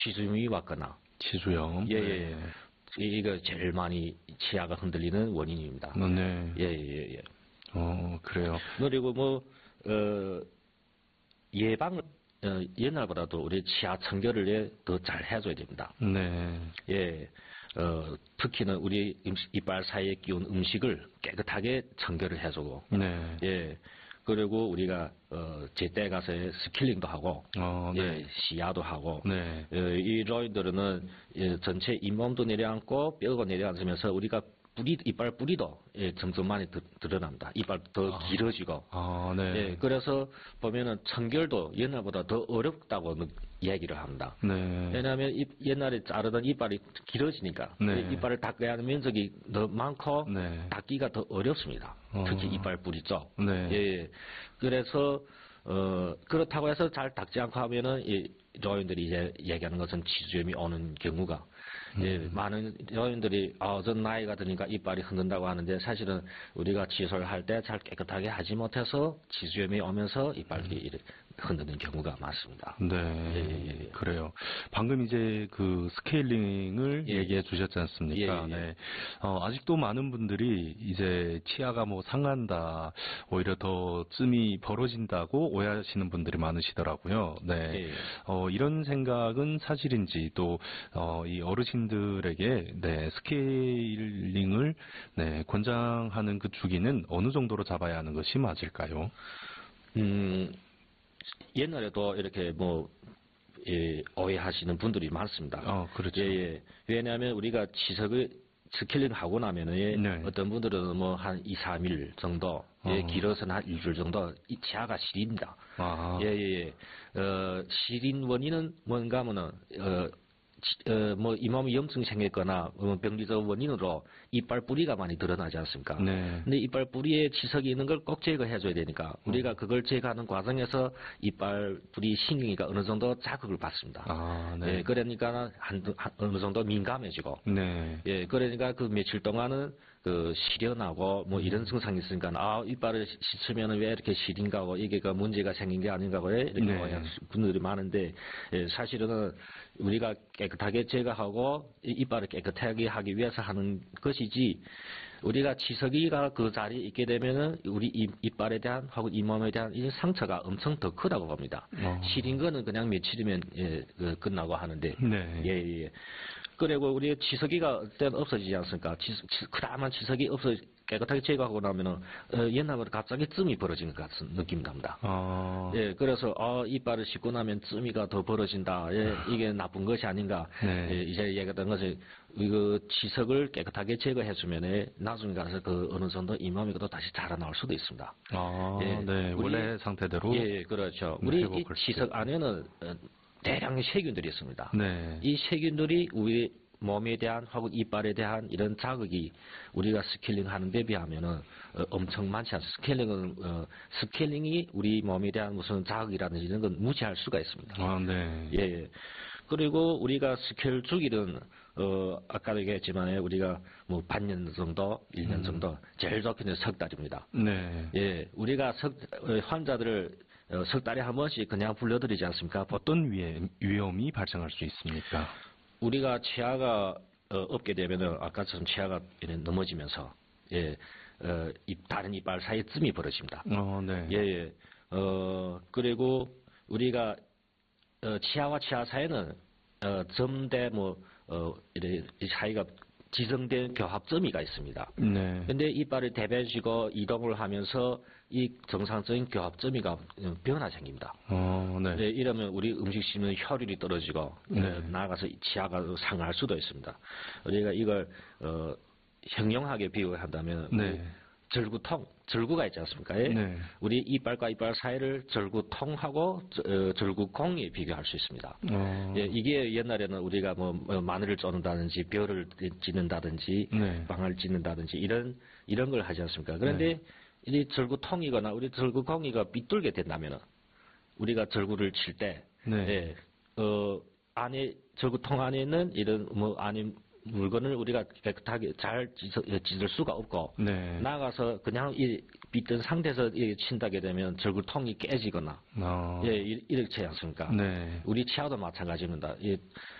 치주염이 왔거나. 치주염. 예, 예. 이거 제일 많이 치아가 흔들리는 원인입니다. 네. 예, 예, 예. 그래요. 그리고 뭐, 예방을, 옛날보다도 우리 치아 청결을 더 잘 해줘야 됩니다. 네. 예, 특히는 우리 이빨 사이에 끼운 음식을 깨끗하게 청결을 해주고, 네. 예, 그리고 우리가 제때 가서 스킬링도 하고, 네. 예, 시야도 하고, 네. 이 로이들은 전체 잇몸도 내려앉고 뼈가 내려앉으면서 우리가 이빨 뿌리도 점점 많이 드러납니다. 이빨 더 길어지고. 네. 예, 그래서 보면은 청결도 옛날보다 더 어렵다고 얘기를 합니다. 네. 왜냐하면 옛날에 자르던 이빨이 길어지니까 네. 이빨을 닦아야 하는 면적이 더 많고 네. 닦기가 더 어렵습니다. 특히 이빨 뿌리 쪽. 네. 예, 그래서 그렇다고 해서 잘 닦지 않고 하면은 이 여인들이 이제 얘기하는 것은 치주염이 오는 경우가 예, 많은 여인들이 전 나이가 드니까 이빨이 흔든다고 하는데 사실은 우리가 치솔할 때 잘 깨끗하게 하지 못해서 치주염이 오면서 이빨이 흔드는 경우가 많습니다. 네. 예. 그래요. 방금 이제 그 스케일링을 얘기해 주셨지 않습니까? 예. 네. 아직도 많은 분들이 이제 치아가 뭐 상한다, 오히려 더 쯤이 벌어진다고 오해하시는 분들이 많으시더라고요. 네. 예. 이런 생각은 사실인지 또, 이 어르신들에게, 네, 스케일링을, 네, 권장하는 그 주기는 어느 정도로 잡아야 하는 것이 맞을까요? 옛날에도 이렇게 뭐, 오해하시는 분들이 많습니다. 그렇죠. 예. 왜냐하면 우리가 치석을 스케일링 하고 나면은 네. 어떤 분들은 뭐 한 2, 3일 정도, 길어서는 한 일주일 정도 이 치아가 시립니다. 예. 시린 원인은 뭔가 하면은, 뭐 잇몸에 염증이 생겼거나 병리적 원인으로 이빨 뿌리가 많이 드러나지 않습니까? 네. 근데 이빨 뿌리에 치석이 있는 걸 꼭 제거해줘야 되니까 우리가 그걸 제거하는 과정에서 이빨 뿌리 신경이가 어느 정도 자극을 받습니다. 네. 예, 그러니까 어느 정도 민감해지고, 네. 예, 그러니까 그 며칠 동안은 그 시련하고 뭐 이런 증상이 있으니까 이빨을 씻으면 왜 이렇게 시린가 하고 이게 그 문제가 생긴 게 아닌가 하고 이렇게 오해하는 분들이 많은데, 예, 사실은 우리가 깨끗하게 제거하고 이빨을 깨끗하게 하기 위해서 하는 것이지, 우리가 치석이가 그 자리에 있게 되면은 우리 이빨에 대한 하고 잇몸에 대한 이 상처가 엄청 더 크다고 봅니다. 시린 거는 그냥 며칠이면 끝나고 하는데, 네. 예. 그리고 우리 치석이가 어때는 없어지지 않습니까? 그다만 치석이 깨끗하게 제거하고 나면은 옛날보다 갑자기 뜸이 벌어지는 것 같은 느낌이 납니다. 예, 그래서 이빨을 씻고 나면 뜸이가 더 벌어진다. 예, 이게 나쁜 것이 아닌가. 네. 예, 이제 얘기했던 것은 이거 치석을 깨끗하게 제거해주면 나중에 가서 그 어느 정도 잇몸이 또 다시 자라나올 수도 있습니다. 예, 네, 원래 상태대로. 예, 그렇죠. 우리 이 치석 안에는 대량의 세균들이 있습니다. 네. 이 세균들이 우리 몸에 대한 하고 이빨에 대한 이런 자극이 우리가 스케일링 하는 데 비하면은 엄청 많지 않습니다. 스케일링이 우리 몸에 대한 무슨 자극이라든지 이런 건 무시할 수가 있습니다. 네. 예. 그리고 우리가 스케일 주기는 아까도 얘기했지만 우리가 뭐 반년 정도, 1년 정도, 제일 좋게는 석 달입니다. 네. 예. 우리가 환자들을 석 달에 한 번씩 그냥 불러드리지 않습니까? 어떤 위험이 발생할 수 있습니까? 우리가 치아가 없게 되면은 아까처럼 치아가 넘어지면서 다른 이빨 사이에 뜸이 벌어집니다. 네. 예. 그리고 우리가 치아와 치아 사이에는 점대 이 사이가 지정된 교합점이가 있습니다. 네. 근데 이빨을 대변시고 이동을 하면서 이 정상적인 교합점이가 변화 생깁니다. 네. 이러면 우리 음식 씹는 효율이 떨어지고 나아가서 치아가 상할 수도 있습니다. 우리가 이걸 형용하게 비유한다면 절구가 있지 않습니까? 네. 우리 이빨과 이빨 사이를 절구통하고 절구공에 비교할 수 있습니다. 이게 옛날에는 우리가 뭐 마늘을 쪼는다든지 벼를 찢는다든지 빵을 찢는다든지 이런 걸 하지 않습니까? 그런데 이 절구통이거나 우리 절구공이가 삐뚤게 된다면은 우리가 절구를 칠 때 안에 절구통 안에 있는 이런 안에 물건을 우리가 깨끗하게 잘 찢을 수가 없고 나가서 그냥 이 빗던 상태에서 친다게 되면 절구통이 깨지거나, 이렇지 않습니까? 네. 우리 치아도 마찬가지입니다.